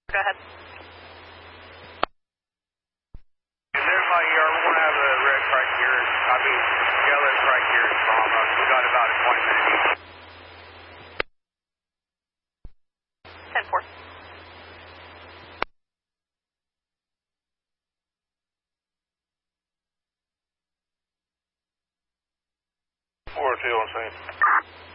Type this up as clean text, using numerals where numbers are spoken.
Go ahead. There's my ER. We're going to have a red criteria. I mean, yellow criteria from us. We got about a 20-minute each. 10-4. Four, two on scene.